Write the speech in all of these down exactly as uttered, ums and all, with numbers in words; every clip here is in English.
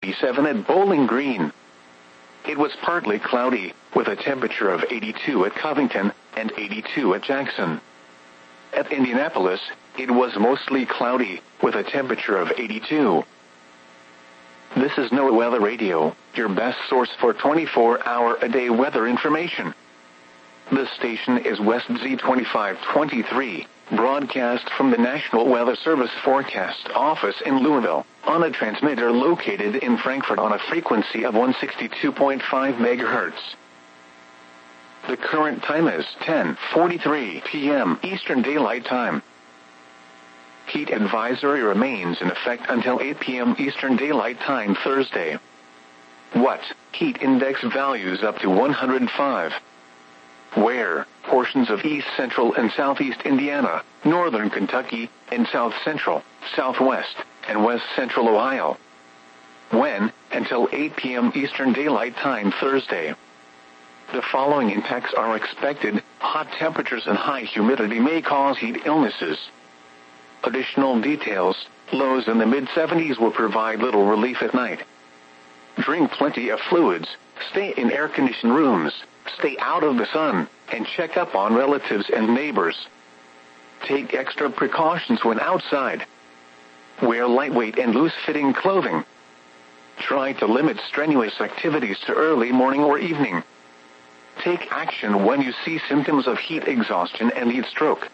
eighty-seven at Bowling Green. It was partly cloudy, with a temperature of eighty-two at Covington and eighty-two at Jackson. At Indianapolis, it was mostly cloudy, with a temperature of eighty-two. This is NOAA Weather Radio, your best source for twenty-four hour a day weather information. The station is West Z twenty-five twenty-three, broadcast from the National Weather Service Forecast Office in Louisville, on a transmitter located in Frankfort on a frequency of one sixty-two point five megahertz. The current time is ten forty-three p m Eastern Daylight Time. Heat advisory remains in effect until eight p m Eastern Daylight Time Thursday. What? Heat index values up to one hundred five. Where? Portions of east central and southeast Indiana, northern Kentucky, and south central, southwest, and west central Ohio. When? Until eight p m Eastern Daylight Time Thursday. The following impacts are expected. Hot temperatures and high humidity may cause heat illnesses. Additional details: lows in the mid seventies will provide little relief at night. Drink plenty of fluids, stay in air-conditioned rooms, stay out of the sun, and check up on relatives and neighbors. Take extra precautions when outside. Wear lightweight and loose-fitting clothing. Try to limit strenuous activities to early morning or evening. Take action when you see symptoms of heat exhaustion and heat stroke.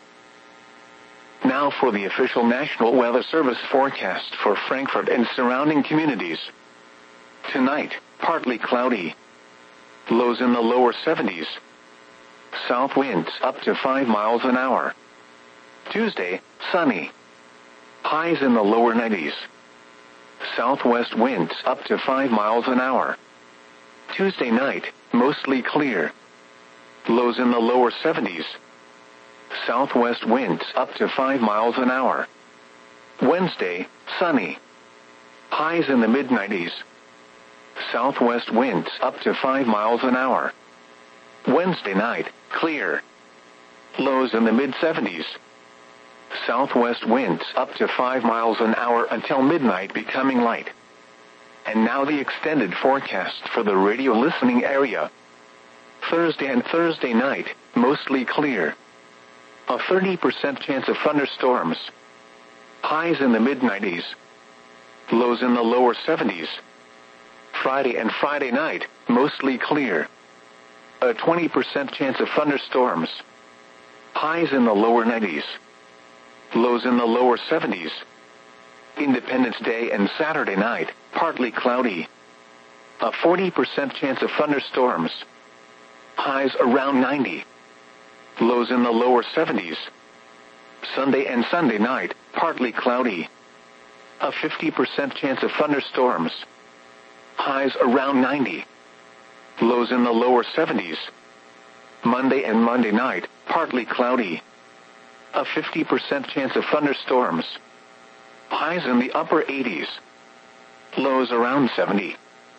Now for the official National Weather Service forecast for Frankfort and surrounding communities. Tonight, partly cloudy. Lows in the lower seventies. South winds up to five miles an hour. Tuesday, sunny. Highs in the lower nineties. Southwest winds up to five miles an hour. Tuesday night, mostly clear. Lows in the lower seventies. Southwest winds up to five miles an hour. Wednesday, sunny. Highs in the mid nineties. Southwest winds up to five miles an hour. Wednesday night, clear. Lows in the mid seventies. Southwest winds up to five miles an hour until midnight, becoming light. And now the extended forecast for the radio listening area. Thursday and Thursday night, mostly clear. A thirty percent chance of thunderstorms. Highs in the mid nineties. Lows in the lower seventies. Friday and Friday night, mostly clear. A twenty percent chance of thunderstorms. Highs in the lower nineties. Lows in the lower seventies. Independence Day and Saturday night, partly cloudy. A forty percent chance of thunderstorms. Highs around ninety. Lows in the lower seventies. Sunday and Sunday night, partly cloudy. A fifty percent chance of thunderstorms. Highs around ninety. Lows in the lower seventies. Monday and Monday night, partly cloudy. A fifty percent chance of thunderstorms. Highs in the upper eighties. Lows around seventy.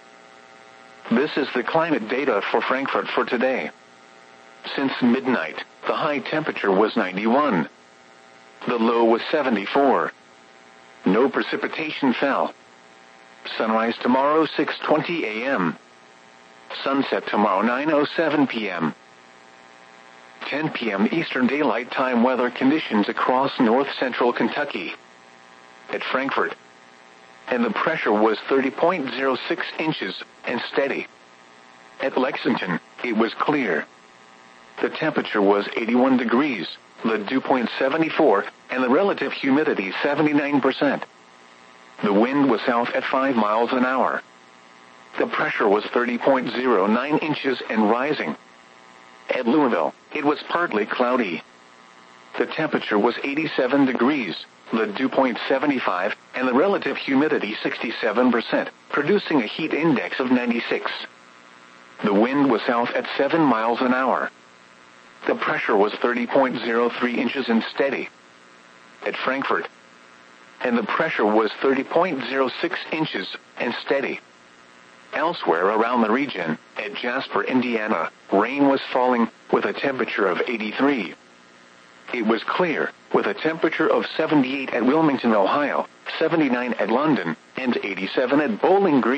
This is the climate data for Frankfort for today. Since midnight, the high temperature was ninety-one. The low was seventy-four. No precipitation fell. Sunrise tomorrow six twenty a m Sunset tomorrow nine oh seven p m ten p m Eastern Daylight Time weather conditions across north-central Kentucky. At Frankfort. And the pressure was thirty point zero six inches and steady. At Lexington, it was clear. The temperature was eighty-one degrees, the dew point seventy-four, and the relative humidity seventy-nine percent. The wind was south at five miles an hour. The pressure was thirty point zero nine inches and rising. At Louisville, it was partly cloudy. The temperature was eighty-seven degrees, the dew point seventy-five, and the relative humidity sixty-seven percent, producing a heat index of ninety-six. The wind was south at seven miles an hour. The pressure was thirty point zero three inches and steady. At Frankfort. And the pressure was thirty point zero six inches and steady. Elsewhere around the region, at Jasper, Indiana, rain was falling, with a temperature of eighty-three. It was clear, with a temperature of seventy-eight at Wilmington, Ohio, seventy-nine at London, and eighty-seven at Bowling Green.